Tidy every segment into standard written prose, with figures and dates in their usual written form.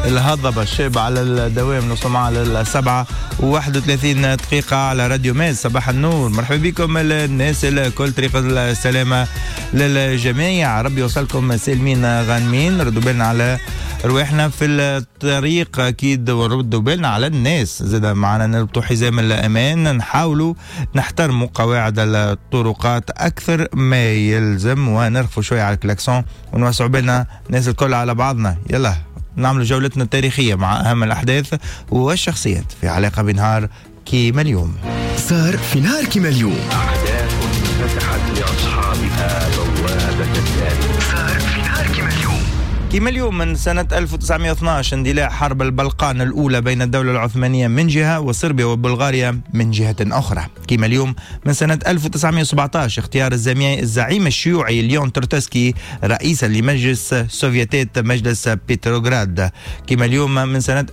الهضبة الشاب على الدوام نوصل على 7:31 على راديو ماس. صباح النور، مرحبا بكم الناس الكل، طريق السلامة للجميع، ربي يوصلكم سالمين غانمين. ردوا بالنا على رواحنا في الطريق أكيد، وردوا بالنا على الناس زاد معنا، نربطوا حزام الأمان، نحاولوا نحترموا قواعد الطرقات أكثر ما يلزم، ونرفوا شوية على الكلاكسون ونوسعوا بالنا الناس الكل على بعضنا. يلا نعمل جولتنا التاريخية مع أهم الأحداث والشخصيات في علاقة بنهار كيما اليوم. صار في نهار كيما اليوم أحداث فتحت لأصحابها بوابة التاريخ. صار في نهار كيما اليوم. كيما اليوم من سنة 1912 اندلاع حرب البلقان الأولى بين الدولة العثمانية من جهة وصربيا وبلغاريا من جهة أخرى. كيما اليوم من سنة 1917 اختيار الزعيم الشيوعي ليون تروتسكي رئيسا لمجلس سوفيتات مجلس بيتروغراد. كيما اليوم من سنة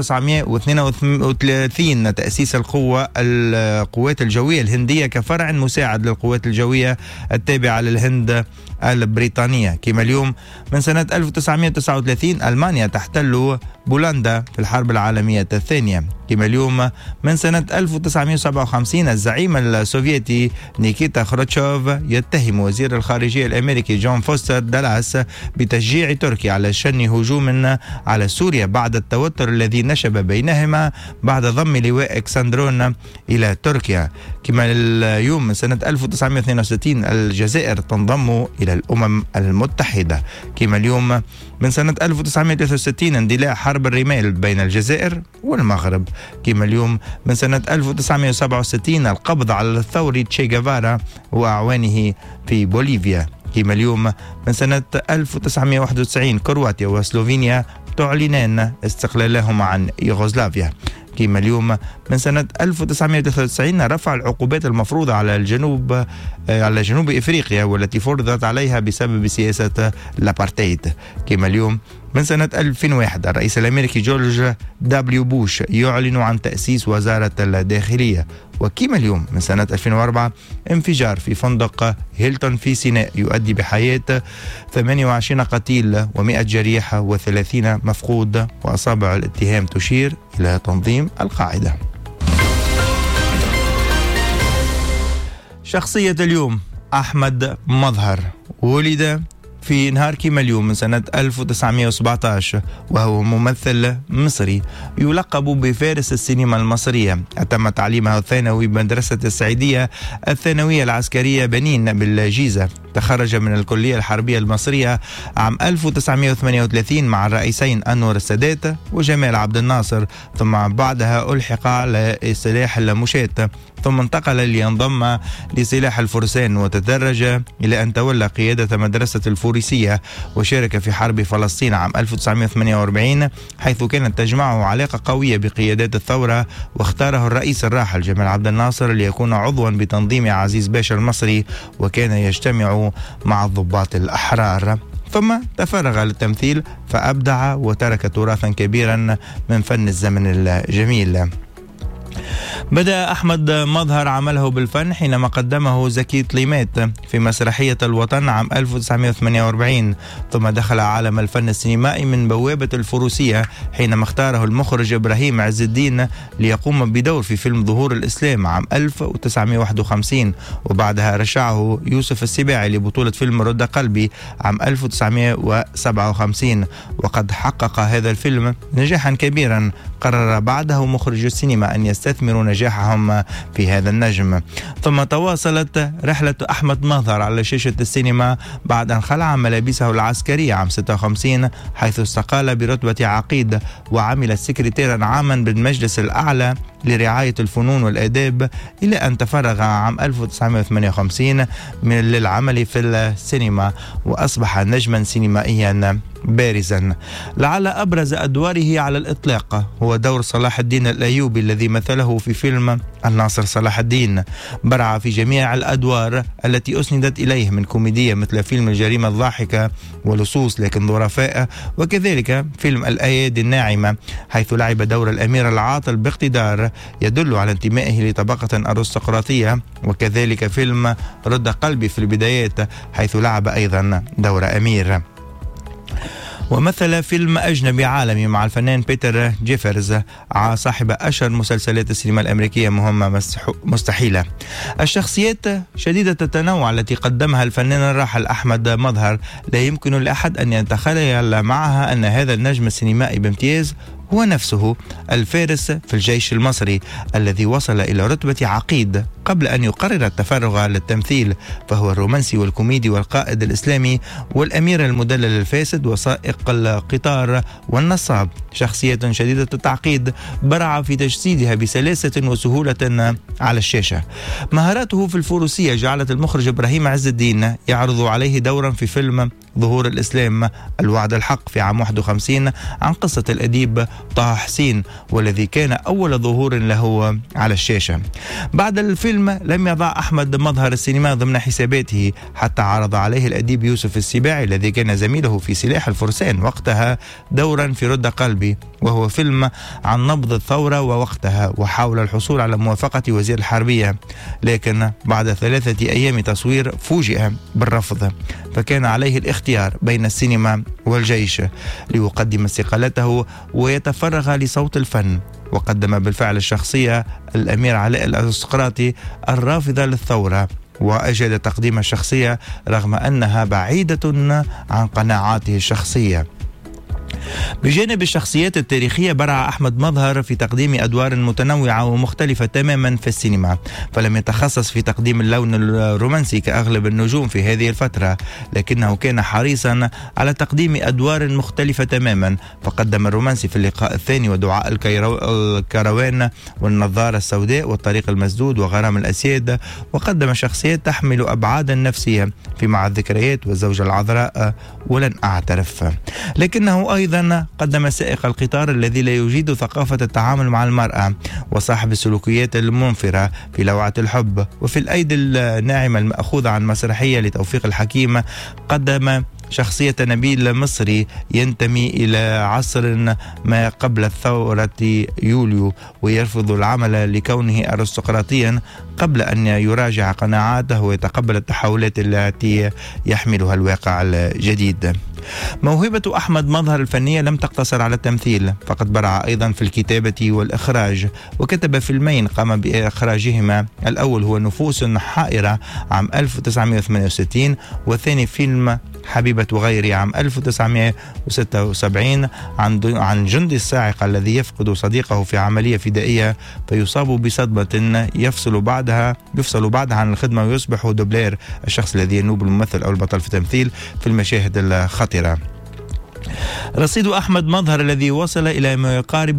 1932 تأسيس القوات الجوية الهندية كفرع مساعد للقوات الجوية التابعة للهند البريطانية. كيما اليوم من سنة 1939 ألمانيا تحتل بولندا في الحرب العالمية الثانية. كما اليوم من سنة 1957 الزعيم السوفيتي نيكيتا خروتشوف يتهم وزير الخارجية الأمريكي جون فوستر دالاس بتشجيع تركيا على شن هجوم على سوريا بعد التوتر الذي نشب بينهما بعد ضم لواء اكسندرون إلى تركيا. كما اليوم من سنة 1962 الجزائر تنضم إلى الأمم المتحدة. كما اليوم من سنة 1963 اندلاع حرب الرمال بين الجزائر والمغرب. كما اليوم من سنة 1967 القبض على الثوري تشي جيفارا وأعوانه في بوليفيا. كما اليوم من سنة 1991 كرواتيا وسلوفينيا تعلنان استقلالهما عن يوغوسلافيا. كما اليوم من سنة 1993 رفع العقوبات المفروضة على جنوب إفريقيا والتي فرضت عليها بسبب سياسة الأبارتايد. كما اليوم من سنة 2001 الرئيس الأمريكي جورج دبليو بوش يعلن عن تأسيس وزارة الداخلية. وكما اليوم من سنة 2004 انفجار في فندق هيلتون في سيناء يؤدي بحياة 28 قتيل و100 جريح و30 مفقود، وأصابع الاتهام تشير إلى تنظيم القاعدة. شخصية اليوم أحمد مظهر، ولد في نهار كيما اليوم من سنة 1917 وهو ممثل مصري يلقب بفارس السينما المصرية. أتم تعليمه الثانوي بمدرسة السعيدية الثانوية العسكرية بنين بالجيزة. تخرج من الكلية الحربية المصرية عام 1938 مع الرئيسين أنور السادات وجمال عبد الناصر، ثم بعدها ألحق لسلاح المشاة، ثم انتقل لينضم لسلاح الفرسان، وتدرج إلى أن تولى قيادة مدرسة الفوريسية، وشارك في حرب فلسطين عام 1948 حيث كانت تجمعه علاقة قوية بقيادات الثورة، واختاره الرئيس الراحل جمال عبد الناصر ليكون عضوا بتنظيم عزيز باشا المصري، وكان يجتمع مع الضباط الأحرار. ثم تفرغ للتمثيل فأبدع وترك تراثا كبيرا من فن الزمن الجميل. بدأ أحمد مظهر عمله بالفن حينما قدمه زكي طليمات في مسرحية الوطن عام 1948، ثم دخل عالم الفن السينمائي من بوابة الفروسية حينما اختاره المخرج إبراهيم عز الدين ليقوم بدور في فيلم ظهور الإسلام عام 1951، وبعدها رشعه يوسف السباعي لبطولة فيلم رد قلبي عام 1957، وقد حقق هذا الفيلم نجاحا كبيرا. قرر بعده مخرج السينما أن يستثمروا نجاحهم في هذا النجم. ثم تواصلت رحلة أحمد مظهر على شاشة السينما بعد أن خلع ملابسه العسكرية عام 56، حيث استقال برتبة عقيد وعمل سكرتيرا عاما بالمجلس الأعلى لرعاية الفنون والآداب، إلى أن تفرغ عام 1958 للعمل في السينما وأصبح نجما سينمائيا بارزا. لعل أبرز أدواره على الإطلاق هو دور صلاح الدين الأيوبي الذي مثله في فيلم الناصر صلاح الدين. برع في جميع الأدوار التي أسندت إليه من كوميديا مثل فيلم الجريمة الضاحكة ولصوص لكن ظرفاء، وكذلك فيلم الأيادي الناعمة حيث لعب دور الأمير العاطل باقتدار يدل على انتمائه لطبقة أرستقراطية، وكذلك فيلم رد قلبي في البدايات حيث لعب أيضا دور أمير. ومثل فيلم أجنبي عالمي مع الفنان بيتر جيفرز صاحب أشهر مسلسلات السينما الأمريكية مهمة مستحيلة. الشخصيات شديدة التنوع التي قدمها الفنان الراحل أحمد مظهر لا يمكن لأحد أن يتخيل معها أن هذا النجم السينمائي بامتياز هو نفسه الفارس في الجيش المصري الذي وصل إلى رتبة عقيد قبل أن يقرر التفرغ للتمثيل، فهو الرومانسي والكوميدي والقائد الإسلامي والأمير المدلل الفاسد وسائق القطار والنصاب، شخصية شديدة التعقيد برع في تجسيدها بسلاسة وسهولة على الشاشة. مهاراته في الفروسية جعلت المخرج إبراهيم عز الدين يعرض عليه دورا في فيلم ظهور الإسلام الوعد الحق في عام 51 عن قصة الأديب طه حسين، والذي كان أول ظهور له على الشاشة. بعد الفيلم لم يضع أحمد مظهر السينما ضمن حساباته، حتى عرض عليه الأديب يوسف السباعي الذي كان زميله في سلاح الفرسان وقتها دورا في رد قلبي، وهو فيلم عن نبض الثورة ووقتها، وحاول الحصول على موافقة وزير الحربية، لكن بعد 3 أيام تصوير فوجئ بالرفض، فكان عليه الاختيار بين السينما والجيش ليقدم استقالته ويتفرغ لصوت الفن. وقدم بالفعل الشخصية الأمير علاء الأرستقراطي الرافضة للثورة، وأجاد تقديم الشخصية رغم أنها بعيدة عن قناعاته الشخصية. بجانب الشخصيات التاريخية برع أحمد مظهر في تقديم أدوار متنوعة ومختلفة تماما في السينما، فلم يتخصص في تقديم اللون الرومانسي كأغلب النجوم في هذه الفترة، لكنه كان حريصا على تقديم أدوار مختلفة تماما، فقدم الرومانسي في اللقاء الثاني ودعاء الكروان والنظارة السوداء والطريق المسدود وغرام الأسياد، وقدم شخصيات تحمل أبعادا نفسية في مع الذكريات والزوجة العذراء ولن أعترف. لكنه أيضا قدم سائق القطار الذي لا يجيد ثقافة التعامل مع المرأة، وصاحب السلوكيات المنفرة في لوعة الحب، وفي الأيدي الناعمة المأخوذة عن مسرحية لتوفيق الحكيم قدم شخصية نبيل مصري ينتمي إلى عصر ما قبل الثورة يوليو، ويرفض العمل لكونه أرستقراطيا قبل أن يراجع قناعاته ويتقبل التحولات التي يحملها الواقع الجديد. موهبة أحمد مظهر الفنية لم تقتصر على التمثيل، فقد برع أيضا في الكتابة والإخراج، وكتب فيلمين قام بإخراجهما، الأول هو نفوس حائرة عام 1968، والثاني فيلم حبيبة غيري عام 1976 عن جندي الصاعقة الذي يفقد صديقه في عملية فدائية فيصاب بصدمة يفصل بعدها عن الخدمة ويصبح دوبلير، الشخص الذي ينوب الممثل أو البطل في التمثيل في المشاهد الخطرة. رصيد أحمد مظهر الذي وصل إلى ما يقارب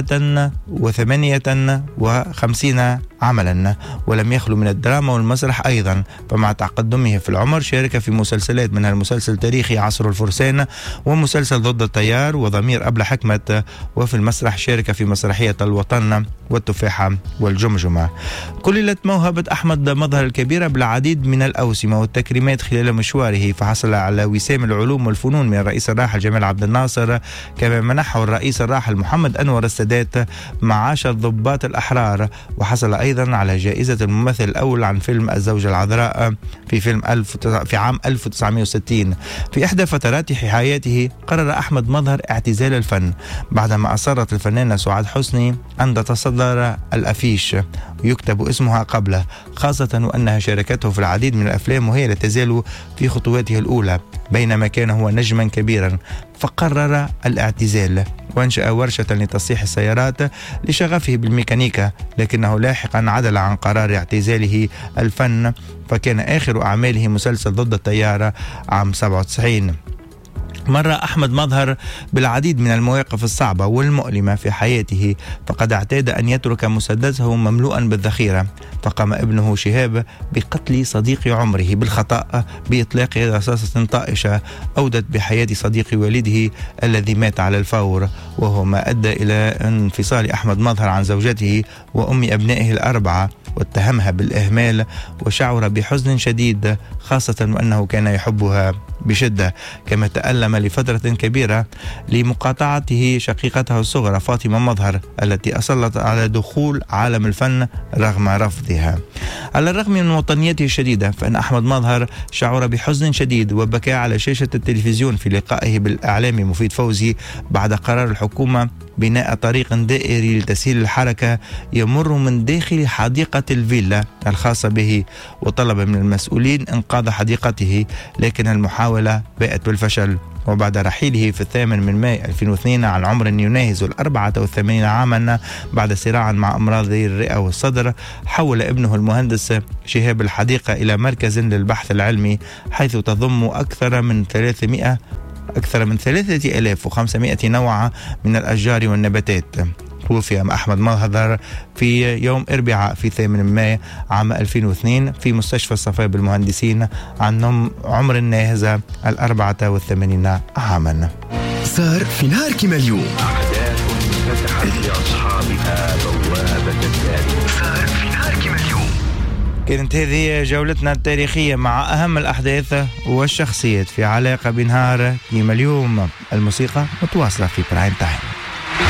158 عملا، ولم يخلو من الدراما والمسرح أيضا، فمع تقدمه في العمر شارك في مسلسلات منها المسلسل التاريخي عصر الفرسان، ومسلسل ضد التيار، وضمير أبلة حكمة، وفي المسرح شارك في مسرحية الوطن والتفاحة والجمجمة. كللت موهبة أحمد مظهر الكبيرة بالعديد من الأوسمة والتكريمات خلال مشواره، فحصل على وسام العلوم والفنون من الرئيس الراحل جمال عبد الناصر، كما منحه الرئيس الراحل محمد أنور السادات معاش الضباط الأحرار، وحصل أيضا على جائزة الممثل الأول عن فيلم الزوجة العذراء في عام 1960. في إحدى فترات حياته قرر أحمد مظهر اعتزال الفن بعدما أصرت الفنانة سعاد حسني أن تتصدر الأفيش يكتب اسمها قبله، خاصة وأنها شاركته في العديد من الأفلام وهي لا تزال في خطواته الأولى، بينما كان هو نجما كبيرا، فقرر الاعتزال وانشأ ورشة لتصليح السيارات لشغفه بالميكانيكا، لكنه لاحقا عدل عن قرار اعتزاله الفن، فكان آخر أعماله مسلسل ضد التيار عام 97. مر أحمد مظهر بالعديد من المواقف الصعبة والمؤلمة في حياته، فقد اعتاد أن يترك مسدسه مملوءا بالذخيرة، فقام ابنه شهاب بقتل صديق عمره بالخطأ بإطلاق رصاصة طائشة أودت بحياة صديق والده الذي مات على الفور، وهو ما أدى إلى انفصال أحمد مظهر عن زوجته وأم أبنائه الأربعة، واتهمها بالإهمال وشعر بحزن شديد، خاصة وأنه كان يحبها بشدة، كما تألم وانضم لفترة كبيرة لمقاطعته شقيقته الصغرى فاطمة مظهر التي أصرت على دخول عالم الفن رغم رفضها. على الرغم من وطنيته الشديدة، فإن أحمد مظهر شعر بحزن شديد وبكى على شاشة التلفزيون في لقائه بالإعلامي مفيد فوزي بعد قرار الحكومة بناء طريق دائري لتسهيل الحركة يمر من داخل حديقة الفيلا الخاصة به، وطلب من المسؤولين إنقاذ حديقته، لكن المحاولة باءت بالفشل. وبعد رحيله في 8 مايو 2002 عن عمر يناهز 84 عاما بعد صراع مع أمراض الرئة والصدر، حول ابنه المهندس شهاب الحديقة إلى مركز للبحث العلمي حيث تضم أكثر من 3500 نوع من الأشجار والنباتات. توفي أحمد مظهر في يوم أربعاء في 8 مايو عام 2002 في مستشفى الصفاء بالمهندسين عن عمر ناهز 84 عاما. صار في نهار كما اليوم. أحداث فتحت لأصحابها بوابة التاريخ. صار في نهار كما اليوم. كانت هذه جولتنا التاريخية مع أهم الأحداث والشخصيات في علاقة بنهار كما اليوم. الموسيقى متواصلة في برايم تايم.